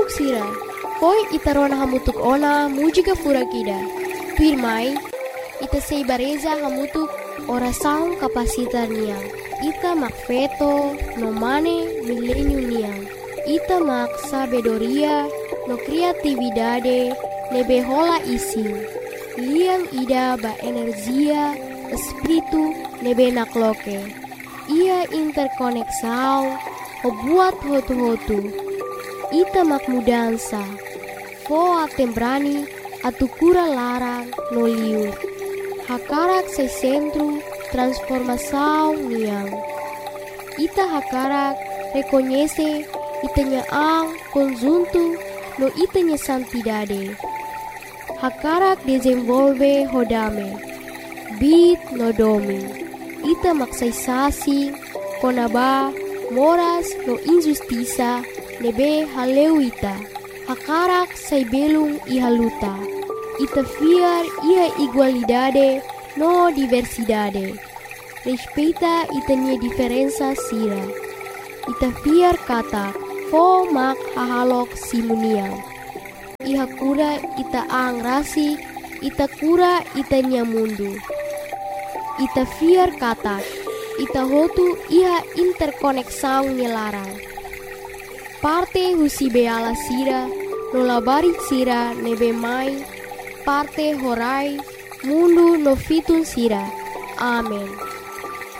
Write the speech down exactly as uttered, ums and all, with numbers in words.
Hamutuk sira, poi itarona hamutuk ona mujika furakida. Pirmai, ita sei bareza hamutuk ora saung kapasitar niang. Ita mak feto no mane milenio niang. Ita mak sabedoria no kreatividade nebe hola isi. Liang ida ba energia espiritu nebe nakloke. Ia interkoneksau ho buat hotu-hotu. Ita mak mudansa. Foa tembrani atukura larang no liur. Hakarak se centro transformação niang. Ita hakarak reconhece itanya ang conjunto no itanya santidade. Hakarak desenvolve hodame. Bit no domi. Ita maksaisasi konaba moras no injustiça nebe haleu ita. Hakarak sai belung ihaluta. Ita fiar ia igualdade no diversidade. Respeita itanya diferença sira. Ita fiar kata fo mak hahalok simuniang. Iha kura ita ang rasi, ita kura itanya mundu. Ita fiar kata, ita hotu iha interkoneksau nilarang. Parte husi beala sira, nolabari sira nebe mai, parte horai, mundu no fitun sira. Amen.